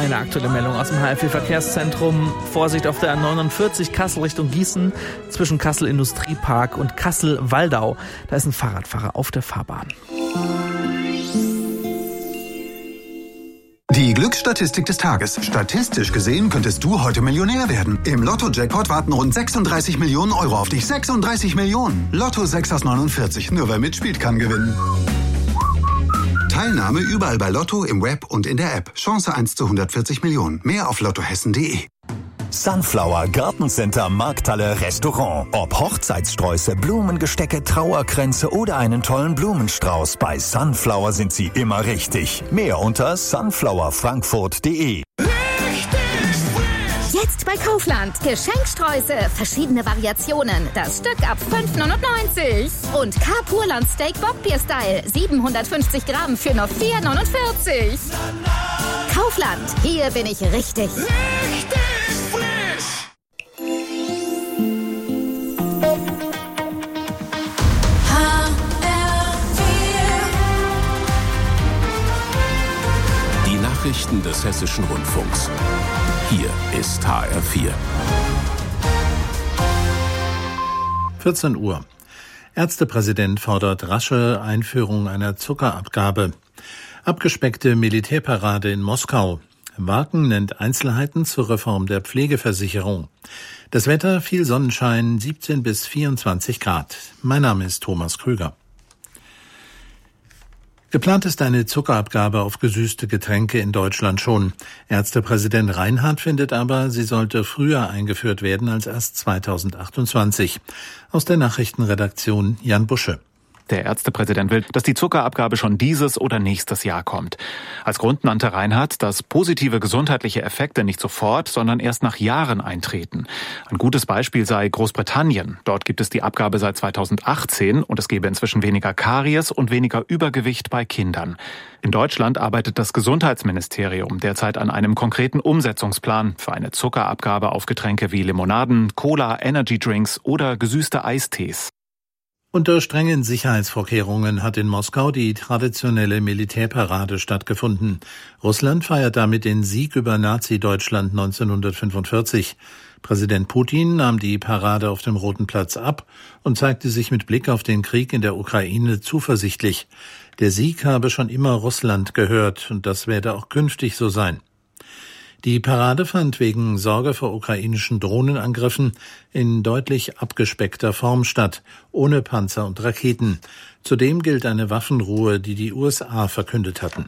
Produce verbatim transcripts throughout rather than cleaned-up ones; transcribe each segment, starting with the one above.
Eine aktuelle Meldung aus dem H F V-Verkehrszentrum. Vorsicht auf der A neunundvierzig Kassel Richtung Gießen zwischen Kassel Industriepark und Kassel-Waldau. Da ist ein Fahrradfahrer auf der Fahrbahn. Die Glücksstatistik des Tages. Statistisch gesehen könntest du heute Millionär werden. Im Lotto-Jackpot warten rund sechsunddreißig Millionen Euro auf dich. sechsunddreißig Millionen. Lotto sechs aus neunundvierzig. Nur wer mitspielt, kann gewinnen. Teilnahme überall bei Lotto, im Web und in der App. Chance eins zu hundertvierzig Millionen. Mehr auf lottohessen punkt de. Sunflower Gartencenter Markthalle Restaurant. Ob Hochzeitssträuße, Blumengestecke, Trauerkränze oder einen tollen Blumenstrauß, bei Sunflower sind sie immer richtig. Mehr unter sunflower frankfurt punkt de. Jetzt bei Kaufland. Geschenksträuße, verschiedene Variationen. Das Stück ab fünf neunundneunzig. Und K-Purland Steak Bockbier-Style. siebenhundertfünfzig Gramm für nur vier neunundvierzig. Kaufland. Hier bin ich richtig. Richtig frisch. Die Nachrichten des Hessischen Rundfunks. Hier ist H R vier. vierzehn Uhr. Ärztepräsident fordert rasche Einführung einer Zuckerabgabe. Abgespeckte Militärparade in Moskau. Wagen nennt Einzelheiten zur Reform der Pflegeversicherung. Das Wetter, viel Sonnenschein, siebzehn bis vierundzwanzig Grad. Mein Name ist Thomas Krüger. Geplant ist eine Zuckerabgabe auf gesüßte Getränke in Deutschland schon. Ärztepräsident Reinhardt findet aber, sie sollte früher eingeführt werden als erst zweitausendachtundzwanzig. Aus der Nachrichtenredaktion Jan Busche. Der Ärztepräsident will, dass die Zuckerabgabe schon dieses oder nächstes Jahr kommt. Als Grund nannte Reinhardt, dass positive gesundheitliche Effekte nicht sofort, sondern erst nach Jahren eintreten. Ein gutes Beispiel sei Großbritannien. Dort gibt es die Abgabe seit zweitausendachtzehn und es gebe inzwischen weniger Karies und weniger Übergewicht bei Kindern. In Deutschland arbeitet das Gesundheitsministerium derzeit an einem konkreten Umsetzungsplan für eine Zuckerabgabe auf Getränke wie Limonaden, Cola, Energydrinks oder gesüßte Eistees. Unter strengen Sicherheitsvorkehrungen hat in Moskau die traditionelle Militärparade stattgefunden. Russland feiert damit den Sieg über Nazi-Deutschland neunzehnhundertfünfundvierzig. Präsident Putin nahm die Parade auf dem Roten Platz ab und zeigte sich mit Blick auf den Krieg in der Ukraine zuversichtlich. Der Sieg habe schon immer Russland gehört und das werde auch künftig so sein. Die Parade fand wegen Sorge vor ukrainischen Drohnenangriffen in deutlich abgespeckter Form statt, ohne Panzer und Raketen. Zudem gilt eine Waffenruhe, die die U S A verkündet hatten.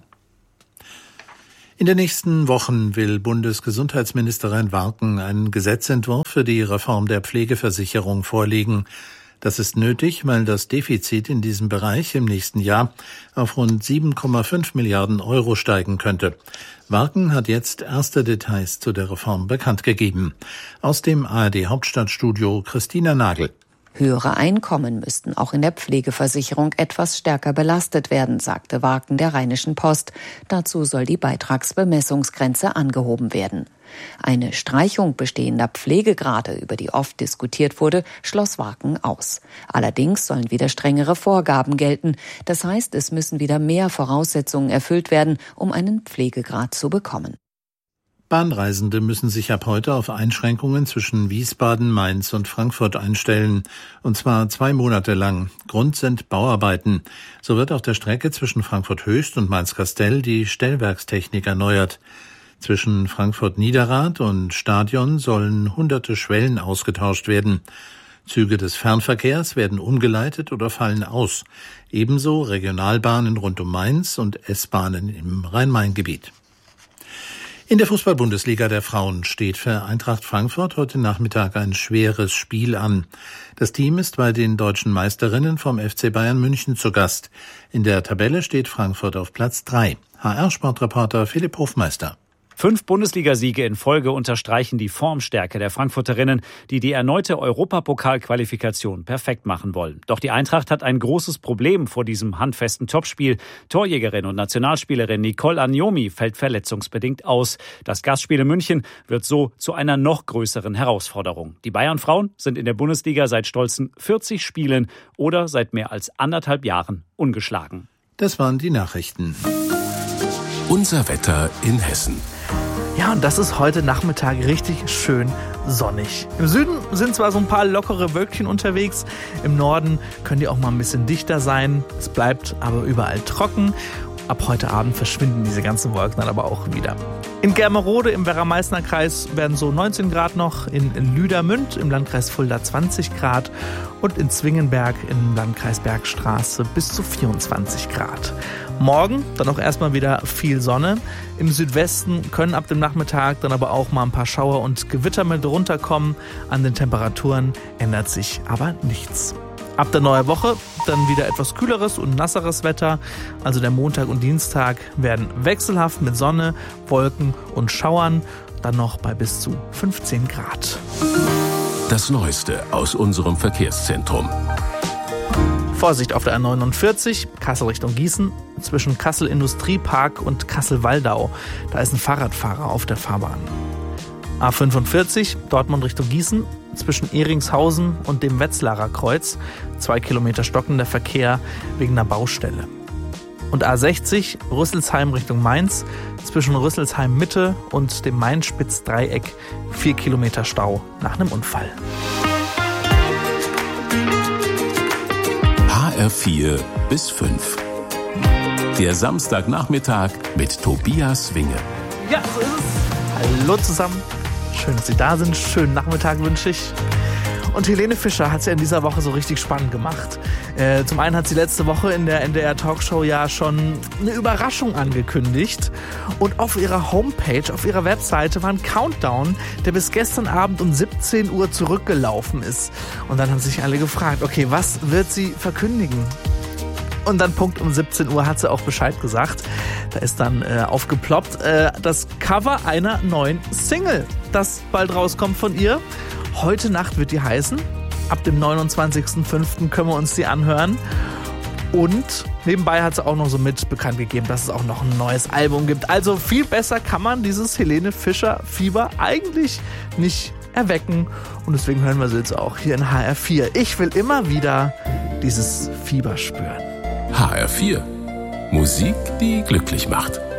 In den nächsten Wochen will Bundesgesundheitsministerin Warken einen Gesetzentwurf für die Reform der Pflegeversicherung vorlegen. Das ist nötig, weil das Defizit in diesem Bereich im nächsten Jahr auf rund sieben Komma fünf Milliarden Euro steigen könnte. Warken hat jetzt erste Details zu der Reform bekannt gegeben. Aus dem A R D-Hauptstadtstudio Christina Nagel. Höhere Einkommen müssten auch in der Pflegeversicherung etwas stärker belastet werden, sagte Warken der Rheinischen Post. Dazu soll die Beitragsbemessungsgrenze angehoben werden. Eine Streichung bestehender Pflegegrade, über die oft diskutiert wurde, schloss Warken aus. Allerdings sollen wieder strengere Vorgaben gelten. Das heißt, es müssen wieder mehr Voraussetzungen erfüllt werden, um einen Pflegegrad zu bekommen. Bahnreisende müssen sich ab heute auf Einschränkungen zwischen Wiesbaden, Mainz und Frankfurt einstellen. Und zwar zwei Monate lang. Grund sind Bauarbeiten. So wird auf der Strecke zwischen Frankfurt Höchst und Mainz-Kastel die Stellwerkstechnik erneuert. Zwischen Frankfurt-Niederrad und Stadion sollen hunderte Schwellen ausgetauscht werden. Züge des Fernverkehrs werden umgeleitet oder fallen aus. Ebenso Regionalbahnen rund um Mainz und S-Bahnen im Rhein-Main-Gebiet. In der Fußball-Bundesliga der Frauen steht für Eintracht Frankfurt heute Nachmittag ein schweres Spiel an. Das Team ist bei den deutschen Meisterinnen vom F C Bayern München zu Gast. In der Tabelle steht Frankfurt auf Platz drei. H R-Sportreporter Philipp Hofmeister. Fünf Bundesligasiege in Folge unterstreichen die Formstärke der Frankfurterinnen, die die erneute Europapokalqualifikation perfekt machen wollen. Doch die Eintracht hat ein großes Problem vor diesem handfesten Topspiel. Torjägerin und Nationalspielerin Nicole Agnomi fällt verletzungsbedingt aus. Das Gastspiel in München wird so zu einer noch größeren Herausforderung. Die Bayern-Frauen sind in der Bundesliga seit stolzen vierzig Spielen oder seit mehr als anderthalb Jahren ungeschlagen. Das waren die Nachrichten. Unser Wetter in Hessen. Ja, und das ist heute Nachmittag richtig schön sonnig. Im Süden sind zwar so ein paar lockere Wölkchen unterwegs, im Norden können die auch mal ein bisschen dichter sein. Es bleibt aber überall trocken. Ab heute Abend verschwinden diese ganzen Wolken dann aber auch wieder. In Germerode im Werra-Meißner Kreis werden so neunzehn Grad noch, in, in Lüdermünd im Landkreis Fulda zwanzig Grad und in Zwingenberg im Landkreis Bergstraße bis zu vierundzwanzig Grad. Morgen dann auch erstmal wieder viel Sonne. Im Südwesten können ab dem Nachmittag dann aber auch mal ein paar Schauer und Gewitter mit runterkommen. An den Temperaturen ändert sich aber nichts. Ab der neuen Woche dann wieder etwas kühleres und nasseres Wetter. Also der Montag und Dienstag werden wechselhaft mit Sonne, Wolken und Schauern. Dann noch bei bis zu fünfzehn Grad. Das Neueste aus unserem Verkehrszentrum. Vorsicht auf der A neunundvierzig, Kassel Richtung Gießen, zwischen Kassel Industriepark und Kassel Waldau. Da ist ein Fahrradfahrer auf der Fahrbahn. A fünfundvierzig, Dortmund Richtung Gießen, zwischen Ehringshausen und dem Wetzlarer Kreuz. Zwei Kilometer stockender Verkehr wegen einer Baustelle. Und A sechzig, Rüsselsheim Richtung Mainz, zwischen Rüsselsheim Mitte und dem Main-Spitz-Dreieck. Vier Kilometer Stau nach einem Unfall. H R vier bis fünf. Der Samstagnachmittag mit Tobias Winge. Ja, so ist es. Hallo zusammen. Schön, dass Sie da sind. Schönen Nachmittag wünsche ich. Und Helene Fischer hat es ja in dieser Woche so richtig spannend gemacht. Äh, zum einen hat sie letzte Woche in der N D R-Talkshow ja schon eine Überraschung angekündigt. Und auf ihrer Homepage, auf ihrer Webseite war ein Countdown, der bis gestern Abend um siebzehn Uhr zurückgelaufen ist. Und dann haben sich alle gefragt, okay, was wird sie verkündigen? Und dann Punkt um siebzehn Uhr hat sie auch Bescheid gesagt. Da ist dann äh, aufgeploppt äh, das Cover einer neuen Single, das bald rauskommt von ihr. Heute Nacht wird die heißen. Ab dem neunundzwanzigsten fünften können wir uns die anhören. Und nebenbei hat sie auch noch so mit bekannt gegeben, dass es auch noch ein neues Album gibt. Also viel besser kann man dieses Helene Fischer Fieber eigentlich nicht erwecken. Und deswegen hören wir sie jetzt auch hier in H R vier. Ich will immer wieder dieses Fieber spüren. H R vier. Musik, die glücklich macht.